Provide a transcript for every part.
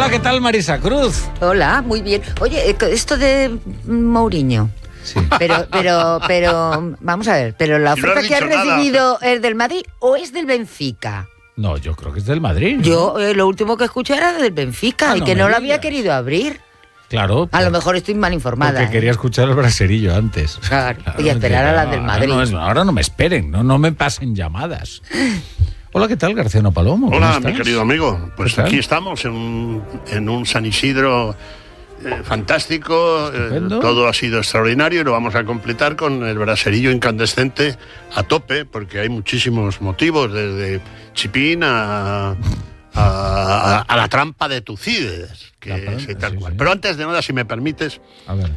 Hola, ¿qué tal, Marisa Cruz? Hola, muy bien. Oye, esto de Mourinho. Sí. Pero, vamos a ver, ¿pero la oferta que has recibido es del Madrid o es del Benfica? No, yo creo que es del Madrid, ¿no? Yo lo último que escuché era del Benfica y que no lo había querido abrir. Claro. A lo mejor estoy mal informada. Porque quería escuchar el braserillo antes. Claro, y esperar a las del Madrid. Ahora no me esperen, no me pasen llamadas. Hola, ¿qué tal, Garciano Palomo? Hola, mi querido amigo. Pues aquí estamos en un San Isidro fantástico. Todo ha sido extraordinario y lo vamos a completar con el braserillo incandescente a tope, porque hay muchísimos motivos, desde Chipín a la trampa de Tucídides, que es tal cual. Pero antes de nada, si me permites, a ver.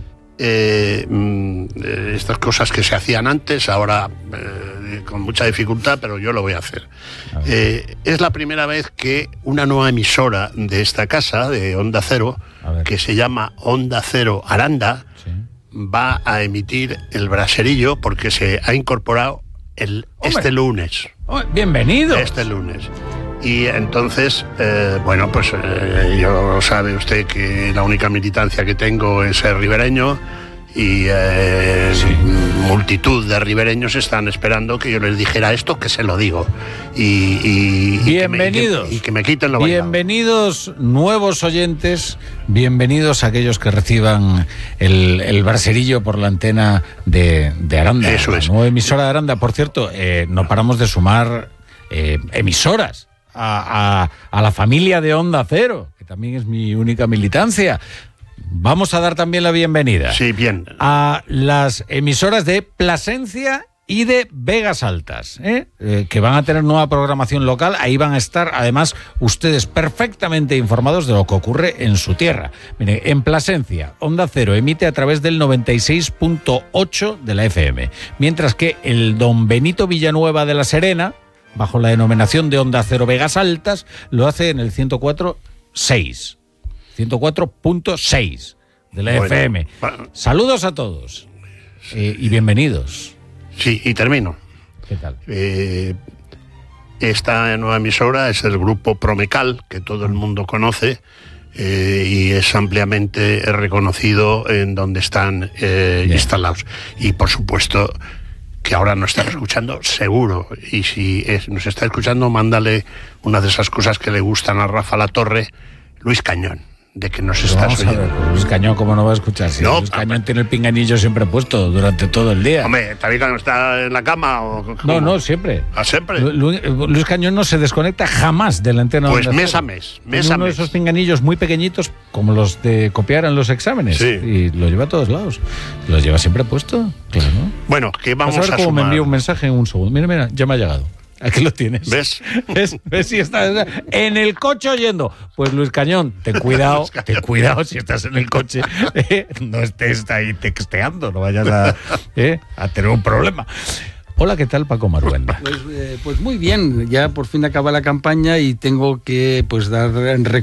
Estas cosas que se hacían antes, ahora con mucha dificultad, pero yo lo voy a hacer. Es la primera vez que una nueva emisora de esta casa, de Onda Cero, que se llama Onda Cero Aranda, va a emitir el braserillo porque se ha incorporado este lunes. ¡Bienvenido! Este lunes. Y entonces, yo sabe usted que la única militancia que tengo es ser ribereño y multitud de ribereños están esperando que yo les dijera esto, que se lo digo. Bienvenidos. Y que me quiten lo bailado. Bienvenidos nuevos oyentes, bienvenidos a aquellos que reciban el braserillo por la antena de Aranda. Eso es. La nueva emisora de Aranda. Por cierto, no paramos de sumar emisoras a la familia de Onda Cero, que también es mi única militancia. Vamos a dar también la bienvenida a las emisoras de Plasencia y de Vegas Altas, que van a tener nueva programación local. Ahí van a estar, además, ustedes perfectamente informados de lo que ocurre en su tierra. Mire, en Plasencia, Onda Cero emite a través del 96.8 de la FM, mientras que el Don Benito Villanueva de la Serena, bajo la denominación de Onda Cero Vegas Altas, lo hace en el 104.6 de la FM. Saludos a todos y bienvenidos. Sí, y termino. ¿Qué tal? Esta nueva emisora es el grupo Promecal, que todo el mundo conoce, y es ampliamente reconocido en donde están instalados. Y por supuesto que ahora nos están escuchando, seguro. Y si nos está escuchando, mándale una de esas cosas que le gustan a Rafa Latorre, Luis Cañón, de que nos estás oyendo. Luis Cañón, ¿cómo no va a escuchar? Si Luis Cañón tiene el pinganillo siempre puesto durante todo el día. Hombre, ¿también cuando está en la cama? No, siempre. ¿Ah, siempre? Luis Cañón no se desconecta jamás de la antena. Pues mes a mes. Uno de esos pinganillos muy pequeñitos, como los de copiar en los exámenes. Sí. Y lo lleva a todos lados. Los lleva siempre puesto. Claro. Bueno, que vamos a ver cómo sumar. Me envió un mensaje en un segundo. Mira, ya me ha llegado. Aquí lo tienes. ¿Ves? ¿Ves si estás en el coche oyendo? Pues Luis Cañón, ten cuidado si estás en el coche, no estés ahí texteando, no vayas a tener un problema. Hola, ¿qué tal, Paco Maruenda? Pues muy bien, ya por fin acaba la campaña y tengo que dar